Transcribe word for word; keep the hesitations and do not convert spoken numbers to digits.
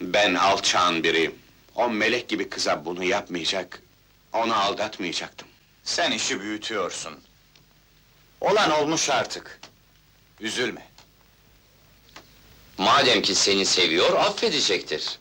Ben alçağın biriyim. O melek gibi kıza bunu yapmayacak, onu aldatmayacaktım. Sen işi büyütüyorsun. Olan olmuş artık. Üzülme. Madem ki seni seviyor, affedecektir.